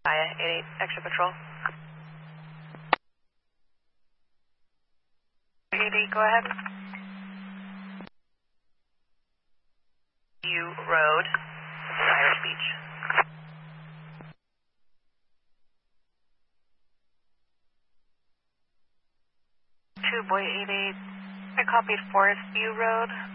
Aya, 88, extra patrol. 88, go ahead. U Road, this is Irish Beach. Two Boy 88, I copied Forest View Road.